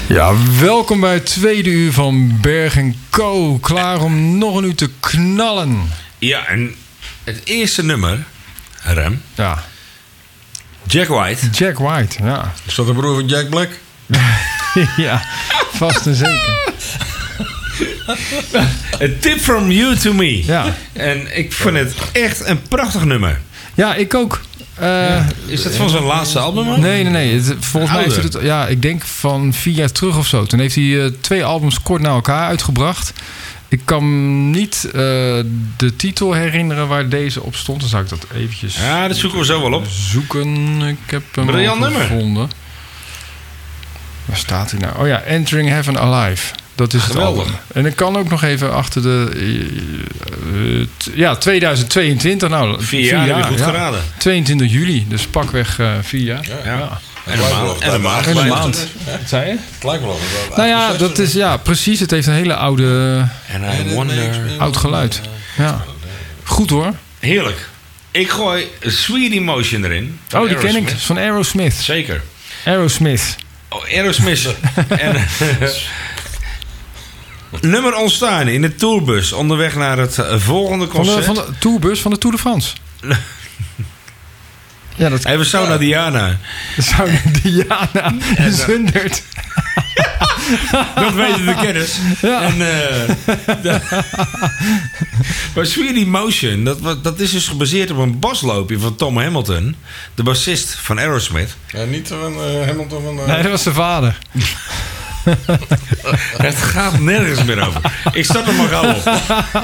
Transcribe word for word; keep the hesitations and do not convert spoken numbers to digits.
Ja, welkom bij het tweede uur van Berg en Co. Klaar om nog een uur te knallen. Ja, en het eerste nummer, Rem. Ja. Jack White. Jack White, ja. Is dat de broer van Jack Black? Ja, vast en zeker. A tip from you to me. Ja. En ik vind het echt een prachtig nummer. Ja, ik ook. Uh, ja. Is dat van zijn laatste album? Man? Nee, nee, nee. Het, volgens Oude. mij is het, ja, ik denk van vier jaar terug of zo. Toen heeft hij uh, twee albums kort na elkaar uitgebracht. Ik kan niet uh, de titel herinneren waar deze op stond. Dan zou ik dat eventjes... Ja, dat zoeken we zo wel op. Zoeken. Ik heb hem Briljant al nummer. gevonden. Waar staat hij nou? Oh ja, Entering Heaven Alive. Dat is Geweldig. het album. En ik kan ook nog even achter de... Uh, t- ja, tweeduizend tweeëntwintig. Nou, Vier jaar, heb je goed ja. geraden. tweeëntwintig juli. Dus pakweg uh, vier jaar. Ja. Ja. En een maand. En een maand. En een maand. Wat zei je? Het lijkt me wel. Nou ja, dat is ja, precies. Het heeft een hele oude, En I wonder... oud geluid. Ja. Goed hoor. Heerlijk. Ik gooi Sweet Emotion erin. Oh, die ken ik. Aerosmith. Van Aerosmith. Zeker. Aerosmith. Oh, Aerosmith. en, nummer ontstaan in de tourbus onderweg naar het volgende Van de, concert. van de tourbus van de Tour de France. Ja, dat Hij was zo naar Diana. zou Diana Zundert. Dat weten de kennis. Ja. En, uh, de, maar Sweet Emotion, dat, wa- dat is dus gebaseerd op een basloopje van Tom Hamilton, de bassist van Aerosmith. Ja, niet van uh, Hamilton van... Uh, Nee, dat was zijn vader. Het gaat nergens meer over. Ik start er maar gauw op.